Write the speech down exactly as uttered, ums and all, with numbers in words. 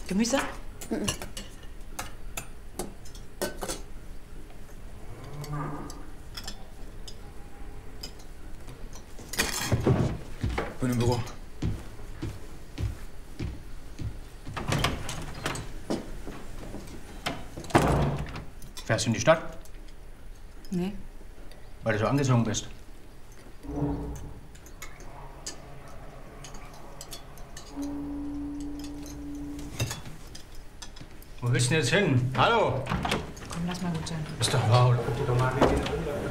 Gemüse? Mhm. Bin im Büro. Fährst du in die Stadt? Nee. Weil du so angezogen bist. Wo willst du denn jetzt hin? Hallo? Komm, lass mal gut sein. Ist doch faul. Guck dir doch mal an, wie